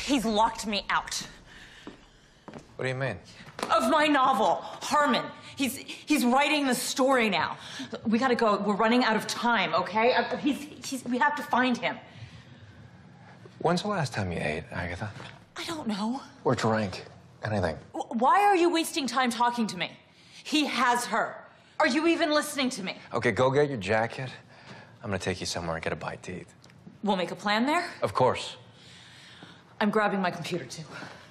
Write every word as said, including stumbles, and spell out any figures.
He's locked me out. What do you mean? Of my novel, Harmon. He's he's writing the story now. We gotta go. We're running out of time, okay? Uh, He's, he's, we have to find him. When's the last time you ate, Agatha? I don't know. Or drank? Anything? Why are you wasting time talking to me? He has her. Are you even listening to me? Okay, go get your jacket. I'm gonna take you somewhere and get a bite to eat. We'll make a plan there? Of course. I'm grabbing my computer, too.